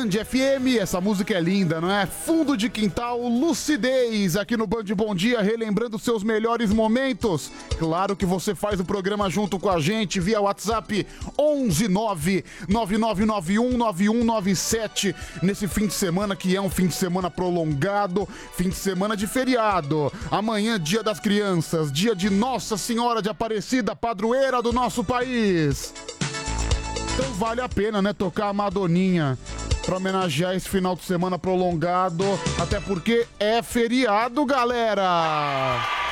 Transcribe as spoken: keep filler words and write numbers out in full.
Band F M, essa música é linda, não é? Fundo de quintal, lucidez, aqui no Band Bom Dia, relembrando seus melhores momentos. Claro que você faz o programa junto com a gente via WhatsApp onze nove nove nove nove um nove um nove sete, nesse fim de semana que é um fim de semana prolongado, fim de semana de feriado. Amanhã, dia das crianças, dia de Nossa Senhora de Aparecida, padroeira do nosso país. Então vale a pena, né, tocar a Madoninha pra homenagear esse final de semana prolongado, até porque é feriado, galera!